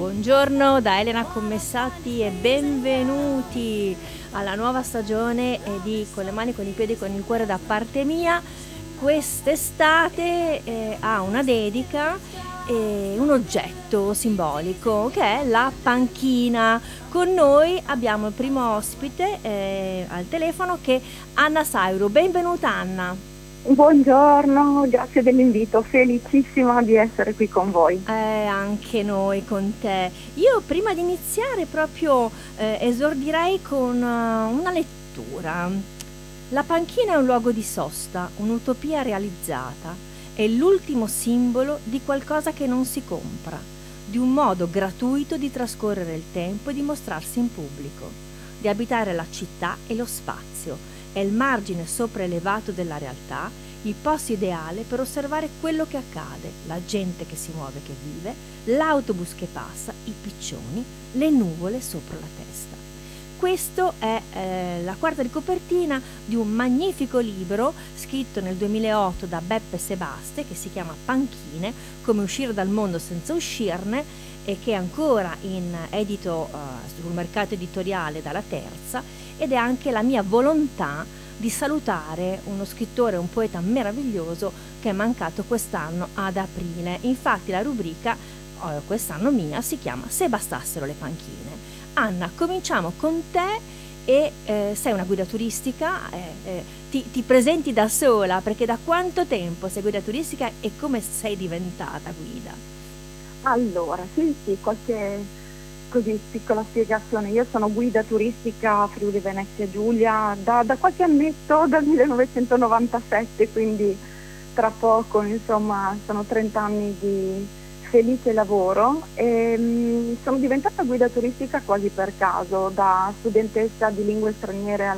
Buongiorno da Elena Commessati e benvenuti alla nuova stagione di Con le mani, con i piedi, con il cuore da parte mia. Quest'estate ha una dedica e un oggetto simbolico che è la panchina. Con noi abbiamo il primo ospite al telefono che è Anna Sauro. Benvenuta Anna. Buongiorno, grazie dell'invito, felicissima di essere qui con voi. Anche noi con te. Io prima di iniziare proprio esordirei con una lettura. La panchina è un luogo di sosta, un'utopia realizzata, è l'ultimo simbolo di qualcosa che non si compra, di un modo gratuito di trascorrere il tempo e di mostrarsi in pubblico, di abitare la città e lo spazio, è il margine sopraelevato della realtà, il posto ideale per osservare quello che accade, la gente che si muove, che vive, l'autobus che passa, i piccioni, le nuvole sopra la testa. Questo è la quarta di copertina di un magnifico libro scritto nel 2008 da Beppe Sebaste che si chiama Panchine, come uscire dal mondo senza uscirne, e che è ancora in edito sul mercato editoriale dalla Terza, ed è anche la mia volontà di salutare uno scrittore, un poeta meraviglioso che è mancato quest'anno ad aprile. Infatti la rubrica quest'anno mia si chiama Se bastassero le panchine. Anna, cominciamo con te e sei una guida turistica, ti presenti da sola perché da quanto tempo sei guida turistica e come sei diventata guida? Allora, sì, qualche così piccola spiegazione. Io sono guida turistica Friuli Venezia Giulia da qualche annetto, dal 1997, quindi tra poco, insomma, sono 30 anni di felice lavoro e sono diventata guida turistica quasi per caso, da studentessa di lingue straniere